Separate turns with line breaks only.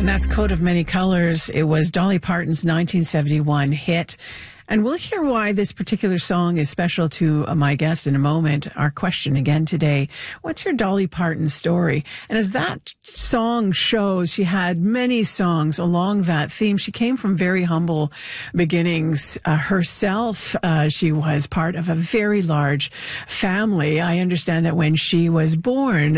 That's Coat of Many Colors. It was Dolly Parton's 1971 hit. And we'll hear why this particular song is special to my guest in a moment. Our question again today, what's your Dolly Parton story? And as that song shows, she had many songs along that theme. She came from very humble beginnings herself. She was part of a very large family. I understand that when she was born,